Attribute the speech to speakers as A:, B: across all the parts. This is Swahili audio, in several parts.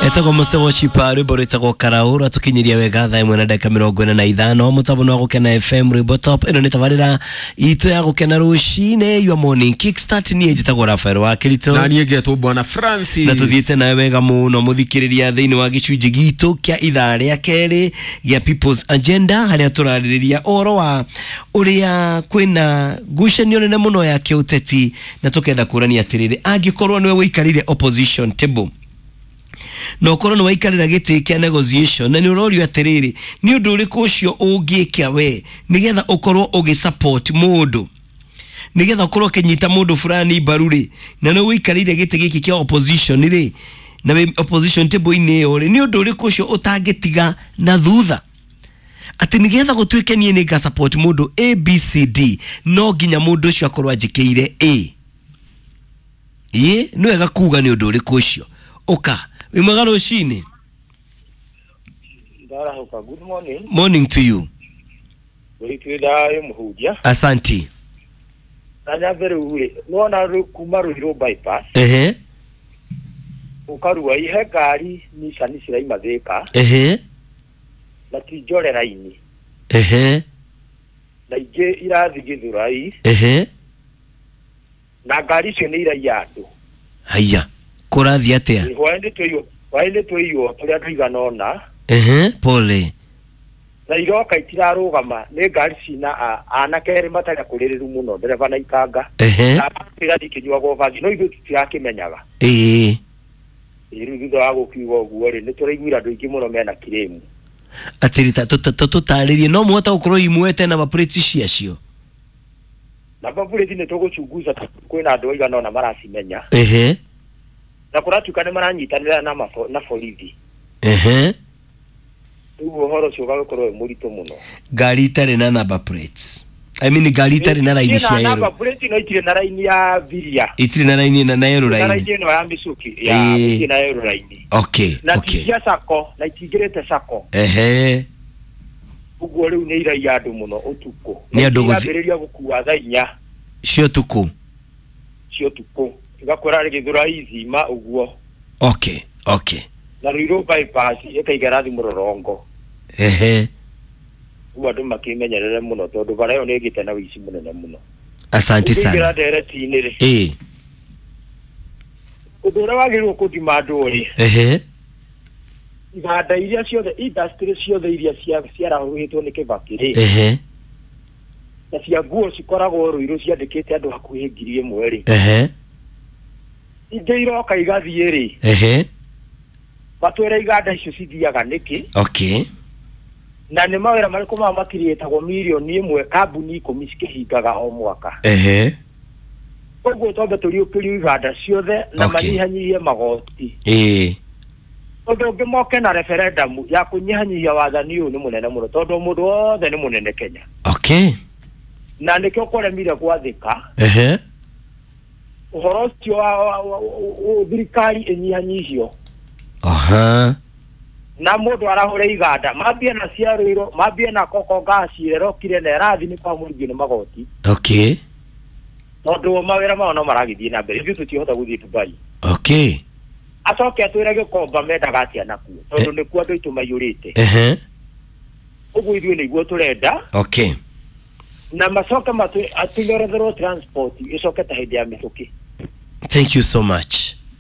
A: Etako musewo chiparu borita karaura tukinyiria wega tha imwe na dakika 45 mutabu no gukena FM Ribotop ino nitavarira itu ya gukena rushine your morning kickstart ni ejitagwo Rafael wa Kirito
B: na ni egetwo bwana Francis
A: na tuthiete na wega muno muthikiriria thiini wa gicunji gitu kia ithaa ria keri ya People's Agenda haria turaririria oro wa uria kwina gucanio nene muno ya kiuteti na tukenda kurania atiriri angikorwo niwe wikarire opposition table no korwo no waikarira giti kia negotiation na ni urorio atiriri ni undu uriku ucio ungikia we nigetha ukorwo ugi support mundu nigetha ukorwo kinyita mundu fulani baruri na no wikarire giti giki kia opposition ri na opposition table ine yo ri ni undu uriku ucio utangitiga na thutha ati nigetha gutwike nie ni ga support mundu ABCD no ginya mundu ucio akorwo ajikiire A ye no ega kuga ni undu uriku ucio oka Imagaro shini.
C: Good morning.
A: Morning to you. Asante.
C: Nanya very ule. Nona kumaru hiro bypass. Ukarua ihe gari ni shanisira imadeka. Na tijore raini. Na ije irathi githurai. Na gari cio ni ira yado.
A: Haya. Kurathi atia.
C: Waende tuyo turia tuiganona.
A: Pole.
C: Na iroka itirarugama ne ngari cina anakere matari kuririru muno dereva na ikanga. Na tira dikinywa go vangi no ithu tutiakimenyaga. Iru thutha wa gukiuga uguo ri nituraiguira andu ingi muno mena kiremu.
A: Atirita tutaririe no muhota gukorwo imwete na maplate ciacio.
C: Na maplate ni tuguchunguza kwina andu iganona maracimenya. Na kuratuka ne maranyitanira na borithi. Ugo horo cioga gukorwo murito muno.
A: Gari itari na number plates. I mean gari itari na line cia yero.
C: Number plate no itire na line ya Viria.
A: Itire na line na yero line.
C: Na line no ya Misuki ya itire na yero line.
A: Okay.
C: Na tigia sako na itigirete sako. Ugo riu ni ira ya andu muno utuko.
A: Ni andu
C: guthiriria gukua thainya.
A: Cio tuko.
C: Gakora githura izima uguo.
A: Okay.
C: Na riro bypass ekaigarathi murorongo. Uwa ndu makimenyerere muno tondu barayo ni gitena wici munene muno.
A: Asante sana.
C: Ngira direct inire. Udura wagiru kuthima andu ri. Iganda iria ciothe industry ciothe iria ciarahurithwo ni kibakiri. Na cia nguo cikoragwo ruiru ciandikite andu hakuhi 1,000 ri. Inde iroka igathie ri. Batwere iganda icio cithiaga niki.
A: Okay.
C: Na ni mawira mariko makirietagwo milioni 1 kambuni 10 cikihingaga o mwaka. Uguo tombe turiukiri iganda ciothe na manyihanyihie magoti. Tondu ngimoke na referendum ya kunyihanyihia wathani uyu ni munene muno tondu mundu wothe ni munene Kenya.
A: Okay.
C: Na nikio kuremire gwathika. Uhoro cio wa thirikari inyihanyihio. Na mundu arahure iganda mambie na ciarwiro mambie na koko gasi rokire na rathi ni kwa muringi ni magoti.
A: Okay.
C: Tondu mawira mao no maragithie na mbere ithu tutihota guthie Dubai.
A: Okay.
C: Acoke atwire gikomba mendaga atia nakuo tondu ni kwa andu itumayurite. Uguo ithuĩ nĩguo turenda.
A: Okay.
C: Na macoke atigerethero transport icoke ta hindi ya mituki.
A: Thank you so much.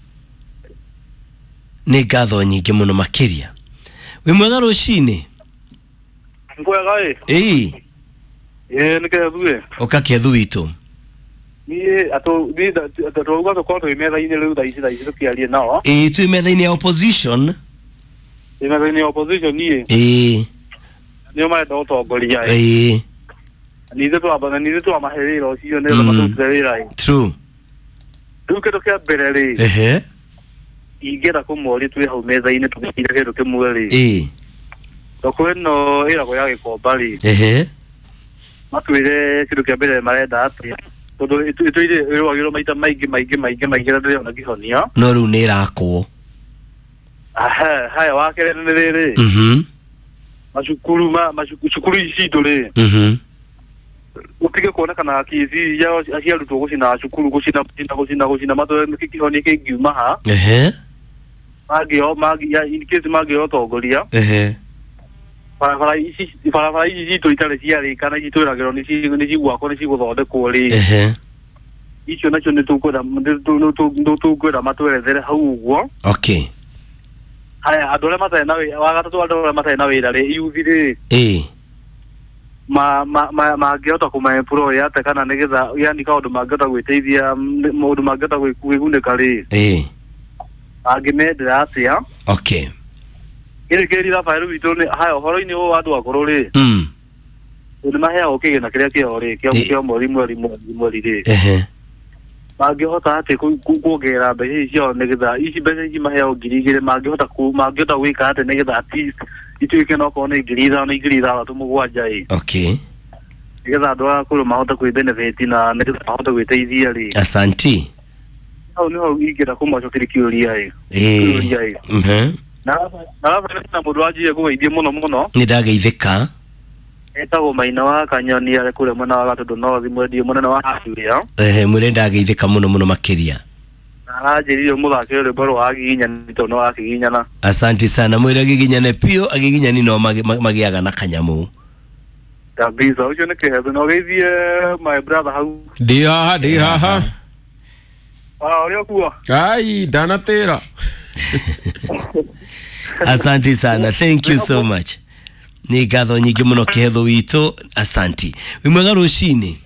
A: Ni ngatho nyingi muno makiria. We mwega rucini?
D: Ngwega nikethuwe.
A: Okakethu witu.
D: Ni atuuga tukorwo twi metha-inĩ rĩu thaa ici tukiarie nao.
A: Twi metha-inĩ ya opposition.
D: Metha-inĩ ya opposition nie. Nĩo marenda ũtongoria. Nithe twamaherera ũcio nĩgetha matutire wĩra.
A: True.
D: Rĩu kĩndũ kĩa mbere rĩ. Ingĩenda kũmoria twĩ hau metha-inĩ tũgĩkire kĩndũ kĩmwe rĩ. Thoko ĩno ĩragwo ya Gĩkomba rĩ. Matwĩre kĩndũ kĩa mbere marenda atĩa. Tondu itwire irwagirwo maita maingĩ na ndĩrona kĩhonia.
A: No rĩu nĩ irakwo.
D: Haya wakere nĩ rĩrĩ. Macukuru ici ndũ rĩ. Utige kuonekana kizi ya aciarutwo gucina cukuru gucina matwe kikihonia kingiuma ha. ya in case magio tongoria para ici toitare ciari kana ici twiragiro ni cigwako ni ciguthondekwo ri icio nacio ni tukwenda matwerethere hau uguo.
A: Okay.
D: Haya andu aria matarĩ na wĩra wagatatu andu aria matarĩ na wĩra ri youth ri mangĩhota kũma-employ ate kana nĩgetha yani kaũndũ mangĩhota gwĩteithia maũndũ mangĩhota gwĩgunĩka ri angĩmendera atĩa.
A: Okay.
D: Kĩrĩ Rafael witũ nĩ haya ũhoro-inĩ ũyũ wa andũ akũrũ ri nĩ maheagwo kĩgĩna kĩrĩa kĩao ri kĩa mweri ri mangĩhota atĩ kuongerera mbeca icio nĩgetha ici mbeca ici maheagwo 2,000 mangĩhota gwĩka atĩ nĩgetha at least ituĩke no korwo nĩ 5,000 7,000 ri.
A: Okay.
D: Nĩgetha andũ akũrũ mahote kwĩ-benefit na nĩgetha mahote gwĩteithia ri.
A: Asanti.
D: Hau nĩho ingĩenda kũmacokeria kĩũria ri. Na mũndũ wanjire kũgeithia mũno
A: nĩ ndageithĩka
D: etagwo Maina wa Kanyoni arĩ kũrĩa mwena wa Gatũndũ North mwendia mũnene wa Hacuria.
A: Mwĩre ndageithĩka mũno makĩria.
D: Aranjĩrire mũthake rwĩmbo rwa Agiginyani tondũ wa Agiginyana.
A: Asanti sana mwĩre Agiginyane pio Agiginyani no magĩaga na kanyamu.
D: Kabisa ũcio nĩ kĩhebe no geithie my brother hau.
B: Ndi haha.
D: Ũrĩa kuwa.
B: Ai ndanatĩra.
A: Asanti sana, thank you so much. Ni ngatho nyingĩ mũno kĩhetho witũ. Asanti. Wĩ mwega rũcinĩ?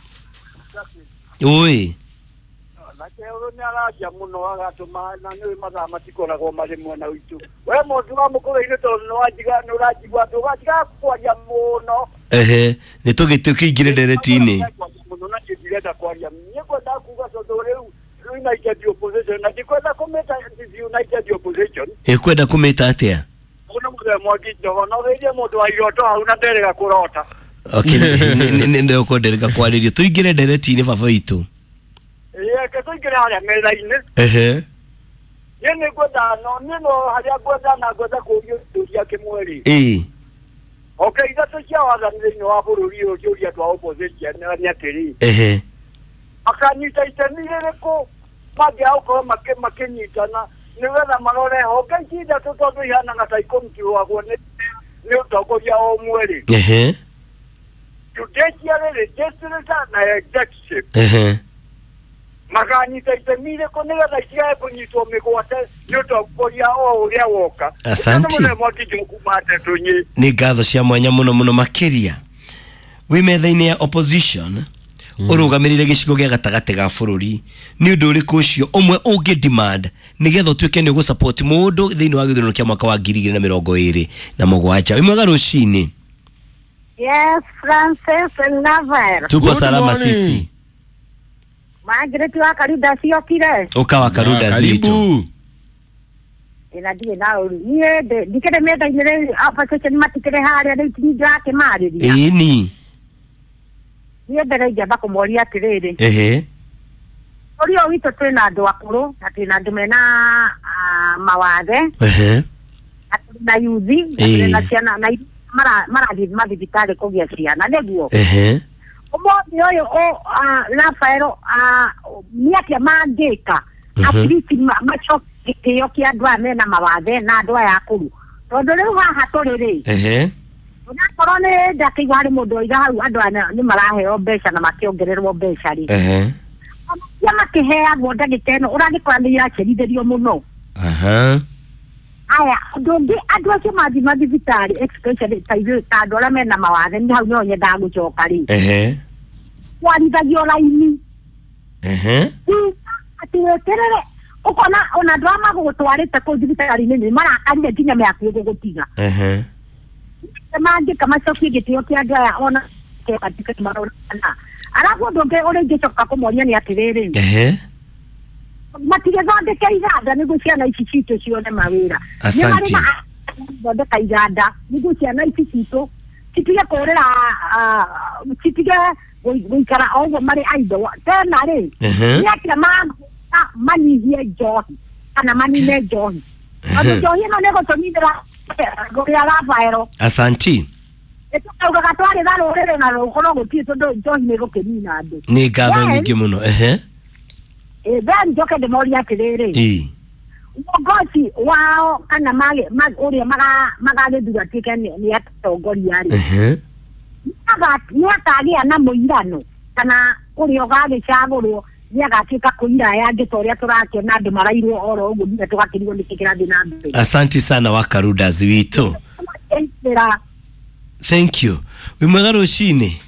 A: Oi.
C: Nakeo nĩ aragia mũno agatũma na nĩ mathaa matikoragwo marĩ mwena witũ. We mũndũ wa mũkũrũ-inĩ tondũ nĩ ũranjigua ndũgajiga kwaria mũno.
A: Nĩ tũkĩingĩre ndereti-inĩ.
C: Mũno na kĩndirenda kwaria. Niĩ kwenda kuga tondũ rĩu United Opposition na ndikwenda kũmĩta United Opposition.
A: Kwenda kũmĩta atĩa?
C: Mũno mũthee mwangi njoho no rĩrĩa mũndũ wa iroto hau na nderega kũrota.
A: Okay, nĩ ũkũndereka kwarĩrio tũingĩre ndereti-inĩ baba witũ.
C: Ke tũingĩre harĩa metha-inĩ. Niĩ nĩ ngwenda no harĩa ngwenda kũũria kĩmwe-rĩ. Okay, ithatũ cia wathani thĩinĩ wa bũrũri ũyũ kĩũria twa opposition nĩ atĩrĩ. Makanyita itemi rĩrĩkũ mangĩakorwo makĩnyitana nĩgetha marore honge ici ithatũ tondũ ihanaga ta ikũrutĩrwagwo nĩ ũtongoria o ũmwe-rĩ. Judiciary, legislature na executive. Makanyita itemi rĩrĩkũ nĩgetha itigae kũnyitwo mĩgwate nĩ ũtongoria o ũrĩa woka.
A: Asanti. Nĩ ngatho cia mwanya mũno makĩria. Wĩ metha-inĩ ya opposition ũrũgamĩrĩire gĩcigo gĩa gatagatĩ ga bũrũri nĩ ũndũ ũrĩkũ ũcio ũmwe ũngĩ demand nĩgetha ũtuĩke nĩ ũgũsupport mũndũ thĩinĩ wa gĩthurano kĩa mwaka wa 2027. Wĩ mwega rũcinĩ?
E: Yes, Francis Navar.
A: Tuko salama sisi.
E: Margaret wa Karuda ciokire.
A: Ukawa Karuda zitu.
E: Ina ndiye na uri. Niĩ ndikere metha-inĩ rĩ opposition matikere harĩa rĩu ndĩrakĩmarĩria.
A: Ĩni.
E: Niĩ ndĩraingĩamba kũmoria atĩrĩrĩ. Ũrĩ o witũ twĩna andũ akũrũ na twĩna andũ mena mawathe. Na yuthi na ciana na marathiĩ mathibitarĩ kũgĩa ciana nĩguo. Ũmũthĩ ũyũ Rafael nĩ atĩa mangĩka atiriti macokie gĩtĩo kĩa andũ aya mena mawathe na andũ aya akũrũ tondũ rĩu haha tũrĩ-rĩ onakorwo nĩ ndakĩigua harĩ mũndũ oiga hau andũ aya nĩ maraheo mbeca na makĩongererwo mbeca-rĩ cia makĩheagwo ndagĩka ĩno ũragĩkora nĩ iracerithĩrio mũno. Aya andũ acio mathiĩ mathibitarĩ especially ta andũ arĩa mena mawathe nĩ hau nĩho nyendaga gũcoka-rĩ warithagio raini atĩ weterere ũkona ona andũ arĩa magũgũtwarĩte kũu thibitarĩ-inĩ nĩ marakarire nginya mĩaku gũgũtiga. Mangĩka macokie gĩtĩo kĩa andũ aya ona katikati marona. Arabu ũndũ ũngĩ ũrĩa ingĩcoka kũmoria nĩ atĩrĩrĩ matigĩthondeke iganda nĩguo ciana ici citũ cione mawĩra.
A: Asanti.
E: Thondeka iganda nĩguo ciana ici citũ citige kũrĩra citige gũikara o ũguo marĩ aido tena-rĩ nĩ atĩa manyihie njohi kana manine njohi. Tondũ njohi ĩno nĩ gũtũnyitĩra gũrĩa Rafael.
A: Asanti.
E: Ũkaugaga twarĩra rũrĩrĩ na rũkorwo gũtirĩ tondũ njohi nĩ gũkĩnina andũ.
A: Nĩ ngatho nyingĩ mũno.
E: Then njoke ndĩmoria atĩrĩrĩ Ngoci wao kana uria magage dugatike ni atongoria ri ni akagia na muirano kana uria gage cagurwo ni agatika kuira yange toria turake na andu marairwo oro uguo ni tugakirwo ni kirathi na mbere. Asante
A: sana wakarudas wito. Thank you. We mwega rucini.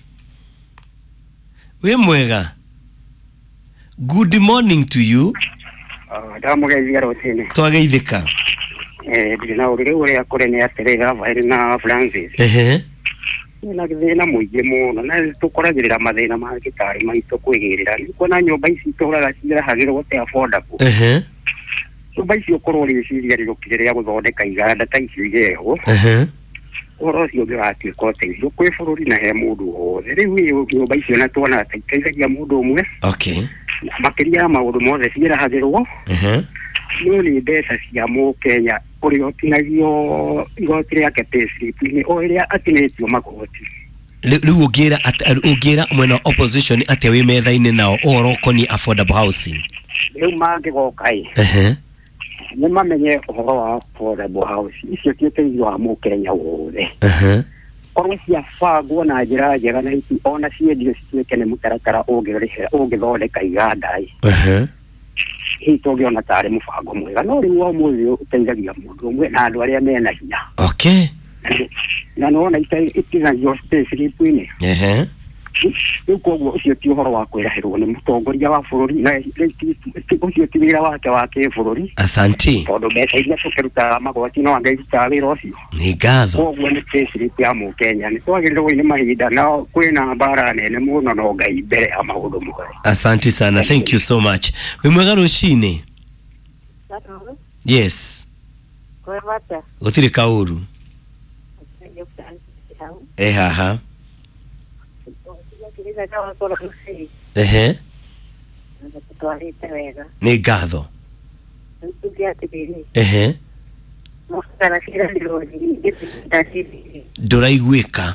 A: We mwega. Good morning to you.
F: Ndamugeithia rucini.
A: Twageithika.
F: Ndina urire uria kure ni aterega vairi na Francis. Na githina muingi muno na tukoragirira mathina ma gitari maito kwigirira niko na nyumba ici turaga cira hagirwo te affordable. Nyumba ici ukorwo ri ciria rirukiria guthondeka iganda ta icio igego. Oro cio ngirati kote icio kwi bururi na he mundu wothe riu nyumba icio na tuona taithagia mundu umwe.
A: Okay.
F: Makiria maundu mothe cira hagirwo. Ni mbeca cia mu Kenya uri otinagio igoti riake payslip ni o iria atinetio magoti.
A: Riu ugira mwena opposition ati wi metha-ini nao oro koni affordable housing.
F: Riu mangigokai. Ni mamenye uhoro wa affordable housing icio tieteithio wa mu Kenya wothe. Korwo ciabangwo na njira njega na iti ona ciendio cituike ni mutaratara ungithondeka iganda hito giona tare mufango mwega no riu wa muthi uteithagia mundu umwe na andu aria mena hinya.
A: Okay.
F: Na no na itithagio payslip-ini. Riu koguo ucio ti uhoro wa kwirahirwo ni mutongoria wa bururi na ucio ti wira wake wa kibururi.
A: Asante.
F: Tondu mbeca iria tukiruta magoti no angaita wira ucio.
A: Ni ngatho.
F: Koguo ni payslip ya mu Kenya ni twagirirwo ni mahinda na kwina mbara nene muno no ngai mbere ya maundu mwe.
A: Asante sana. Thank you so much. We mwega rucini. Yes.
E: Kwebata.
A: Gutire kauru. Haha. Ni ngatho. Nduraiguika.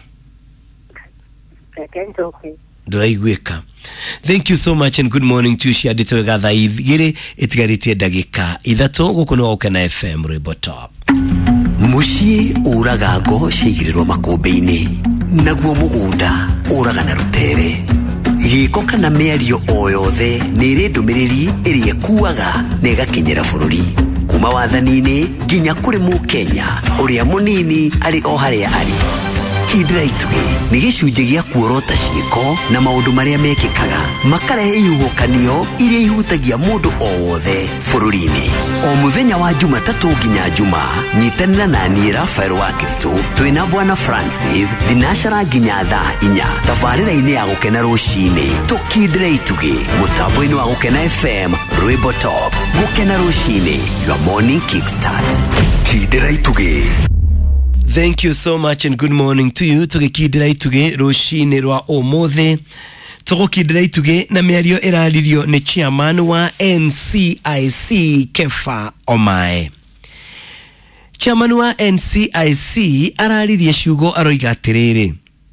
A: Thank you so much and good morning to you. Cianditwe gatha igiri itigaritie ndagika ithatu guku ni Ukena FM Rwimbo Top.
G: Muciĩ ũraga ngo ciigĩrĩrwo makũmbĩ-inĩ naguo mũgũnda ũraga na rũtere gĩko kana mĩario o yothe nĩ ĩrĩ ndũmĩrĩri ĩrĩa ĩkuaga na ĩgakinyĩra bũrũri kuma wathani-inĩ nginya kũrĩ Mũkenya ũrĩa mũnini arĩ o harĩa arĩ. Kidra Ituge nĩ gĩcunjĩ gĩa kuorota ciĩko na maũndũ marĩa mekĩkaga makarehe ihuhũkanio iria ihutagia mũndũ o wothe bũrũri-inĩ. O mũthenya wa Jumatatũ nginya Juma nyitanĩra na niĩ Rafael wa Kristo twĩna Bwana Francis thinacara nginya thaa 4 tabarĩra-inĩ ya gũkena rũcinĩ. Tukidra Ituge mũtambo-inĩ wa Ukena FM Rwimbo Top. Gũkena rũcinĩ, your morning kickstart. Kidra Ituge.
A: Thank you so much and good morning to you. Tugikidira ituge rushini rwa omothe. Tugukidira ituge na miario iraririo ni chairman wa NCIC Kefa Omae. Chairman wa NCIC araririe ciugo aroiga atiriri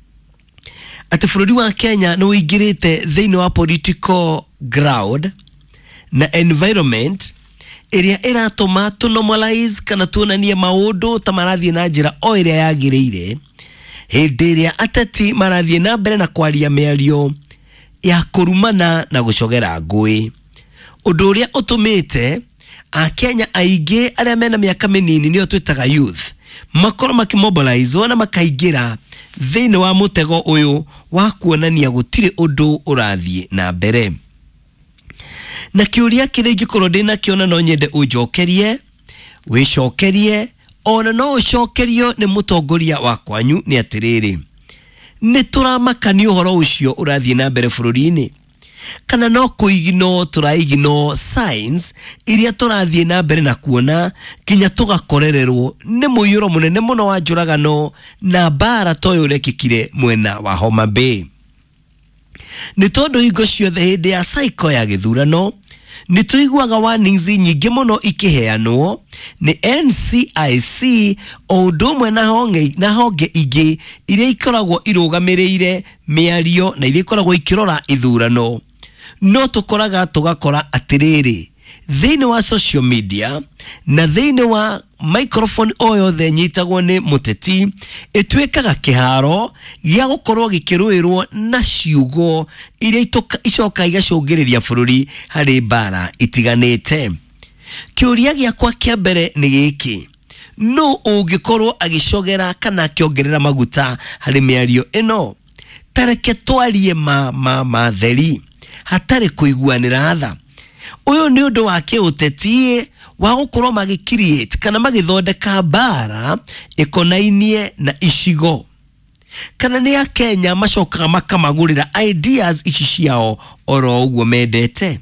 A: ati bururi wa Kenya no igirite thiini wa political ground na environment area iratuma tunormalize kana tuonanie maundu ta marathie na njira o iria yagiriire hindi iria ateti marathie na mbere na kwaria miario ya kurumana na gucogera ngui undu uria utumite a Kenya aingĩ aria mena miaka minini nio twitaga youth makoro makimobilize na makaingira thiini wa mutego uyu wa kuonania gutire undu urathie na mbere. Na kiuria kire gikorwo ndina kiona no nyende ujokerie wicokerie ona no ucokerio ni mutongoria wa kwanyu ni atiriri ni turamakani uhoro ucio urathie na mbere bururi-ini kana no kuigino turaigino signs iria turathie na mbere na kuona kinya tugakorererwo ni muyuro munene muno wa njuragano na bara toyo rekikire mwena wa Homa Bay. Ni tondu hingo ciothe hindi ya cycle ya githurano ni tuiguaga warnings nyingi muno ikiheanwo ni NCIC o ndumwe na honge ingi iria ikoragwo irugamiriire miario na iria ikoragwo ikirora ithurano. No tukoraga tugakora atiriri thĩinĩ wa social media na thĩinĩ wa microphone o yothe nyitagwo nĩ mũteti ĩtuĩkaga kĩharo gĩa gũkorwo gĩkĩrũĩrwo na ciugo iria icoka igacũngĩrĩria bũrũri harĩ mbara itiganĩte. Kĩũria gĩakwa kĩa mbere nĩ gĩkĩ: no ũngĩkorwo agĩcogera kana akĩongerera maguta harĩ mĩario ĩno? Tareke twarie matheri hatarĩ kũiguanĩra tha. Ũyũ nĩ ũndũ wa kĩũteti wa gũkorwo magĩ-create kana magĩthondeka mbara ĩkonainie na icigo, kana nĩ a Kenya macokaga makamagũrĩra ideas ici ciao oro ũguo mendete.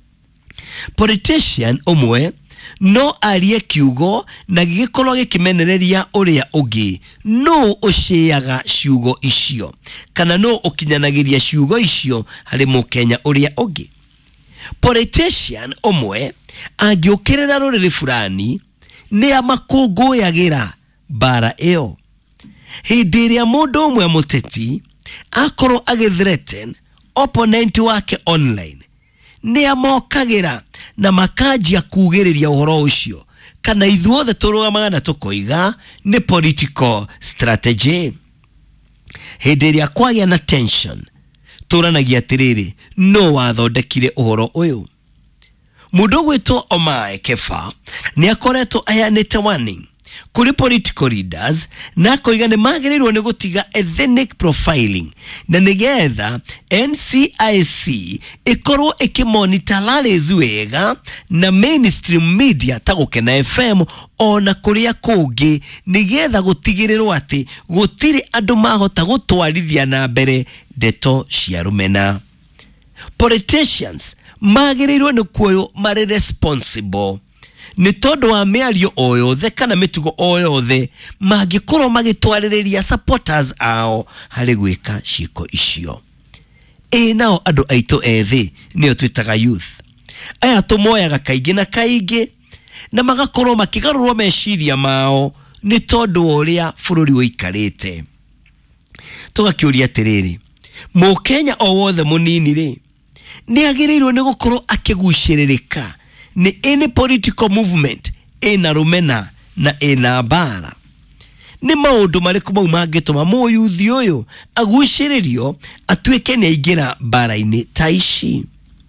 A: Politician ũmwe no arie kiugo na gĩgĩkorwo gĩkĩmenereria ũrĩa ũngĩ. No ũcĩaga ciugo icio kana no ũkinyanagĩria ciugo icio harĩ mũkenya ũrĩa ũngĩ. Politician ũmwe angĩũkĩrĩra rũrĩrĩ fulani nĩ amakũngũyagĩra mbara ĩyo. Hĩndĩ ĩrĩa mũndũ ũmwe mũteti akorwo agĩthreaten opponent wake online, nĩ amokagĩra na makanjia kugĩrĩria ũhoro ũcio, kana ithuothe tũrũgamaga na tũkoiga nĩ political strategy. Hĩndĩ ĩrĩa kwagĩa na tension tũranagia atĩrĩrĩ, no wathondekire ũhoro ũyũ. Mũndũ gwĩtwo Omae Kefa nĩ akoretwo aheanĩte warning kũrĩ political leaders na koiga nĩ magĩrĩirwo nĩ gũtiga ethnic profiling na nĩgetha NCIC ĩkorwo ĩkĩmonitor rallies wega na mainstream media ta Gũkena FM ona kũrĩa kũngĩ, nĩgetha gũtigĩrĩrwo atĩ gũtirĩ andũ mahota gũtwarithia na mbere ndeto cia rũmena. Politicians magĩrĩirwo nĩ kuoywo marĩ responsible nĩ tondũ wa mĩario o yothe kana mĩtugo o yothe mangĩkorwo magĩtwarĩrĩria supporters ao harĩ gwĩka ciĩko icio. Nao andũ aitũ ethĩ nĩo twĩtaga youth, aya tũmoyaga kaingĩ na kaingĩ na magakorwo makĩgarũrwo meciria mao nĩ tondũ wa ũrĩa bũrũri ũikarĩte. Tũgakĩũria atĩrĩrĩ, mũkenya o wothe mũnini rĩ nĩ agĩrĩirwo nĩ gũkorwo akĩgucĩrĩrĩka nĩ any political movement ĩna rũmena na ĩna mbara? Nĩ maũndũ marĩkũ mau mangĩtũma mũyuthi ũyũ agucĩrĩrio atuĩke nĩ aingĩra mbara-inĩ ta ici?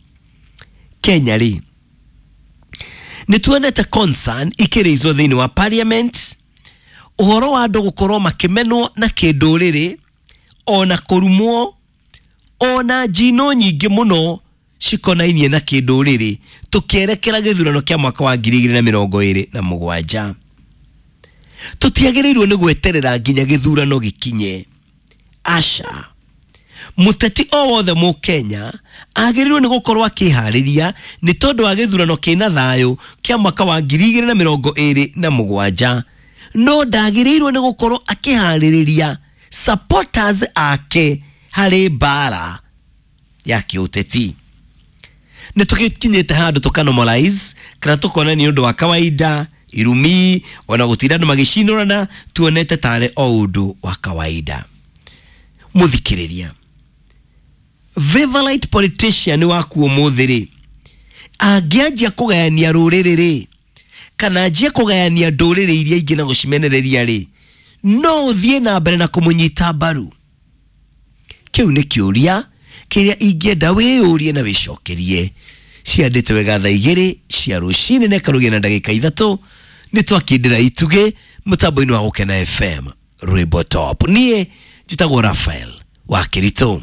A: Kenya rĩ, nĩ tuonete concern ikĩrĩizwo thĩinĩ wa parliament, ũhoro wa andũ gũkorwo makĩmenwo na kĩndũrĩrĩ ona kũrumwo ona njino nyingĩ mũno cikonainie na kĩndũrĩrĩ tũkĩerekera gĩthurano kĩa mwaka wa 2027. Tũtiagĩrĩirwo nĩ gweterera nginya gĩthurano gĩkinye. Aca, mũteti o wothe mũkenya agĩrĩirwo nĩ gũkorwo akĩharĩria nĩ tondũ wa gĩthurano kĩna thayũ kĩa mwaka wa 2027. No ndagĩrĩirwo nĩ gũkorwo akĩharĩrĩria supporters ake harĩ mbara ya kĩũteti. Nĩ tũkinyĩte handũ tũkanomalize kana tũkona nĩ ũndũ wa kawaida irumi ona gũtira andũ magĩcinũrana tuonete tarĩ o ũndũ wa kawaida. Mũthikĩrĩria, favorite politician waku ũmũthĩ rĩ angĩanjia kũgayania rũrĩrĩ rĩ kana anjia kũgayania ndũrĩrĩ iria ingĩ na gũcimenereria rĩ, no ũthiĩ na mbere na kũmũnyita mbaru? Kĩu nĩ kĩũria kĩrĩa ingĩenda wĩyũrie na wĩcokerie. Ciandĩte wega thaa 2 cia rũcinĩ na ĩkarũgia na ndagĩka 3 nĩ twakĩndĩra itugĩ mũtambo-inĩ wa Gũkena FM Rwĩmbo Top. Niĩ njĩtagwo Rafael wa Kĩritũ.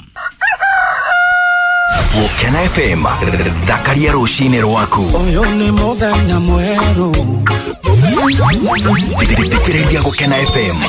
G: Gũkena FM thakaria rũcinĩ rwaku.
H: Ũyũ nĩ mũthenya mwerũ.
G: Thikĩrĩria Gũkena FM.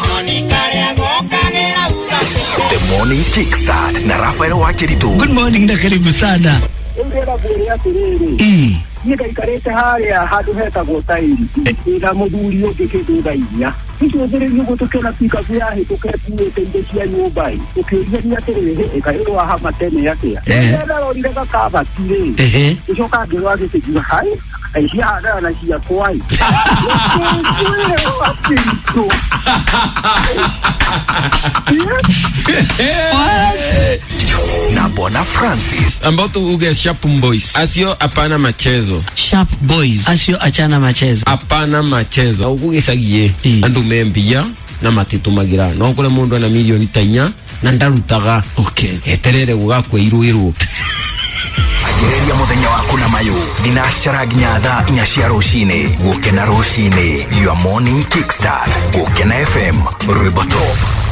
G: The Morning Kickstart na Rafael wa Kĩritũ.
A: Good morning na karibu sana.
C: Ndĩrenda kwĩra atĩrĩrĩ, niĩ ngaikarĩte harĩa handũ hetagwo tairi ĩna mũthuri ũngĩ kĩndũthaithia. Icũthĩrĩrio gũtũkĩra pikapu yahĩtũka ĩkuĩte indo cia nyũmba ũkĩũria atĩrĩrĩ ĩkaĩrwo hama tene atĩa. Ndĩrenda rorire gakabati rĩ gĩcoka ngĩrwo agĩtĩkiuga hai aici handana na ciakwa.
G: Na Bwana Francis
B: ambao uge Sharp Boys asio apana machezo.
A: Sharp Boys asio achana machezo.
B: Apana machezo ugesagiye andu membia na matitumagira no kule mundu na milioni tainya na ndarutaga.
A: Okay,
B: eterere gugakwe iru
G: agereria muthenya waku na mayu dinashara nginya thaa 4 cia rucini gukena rucini your morning kickstart gukena FM rwimbo top.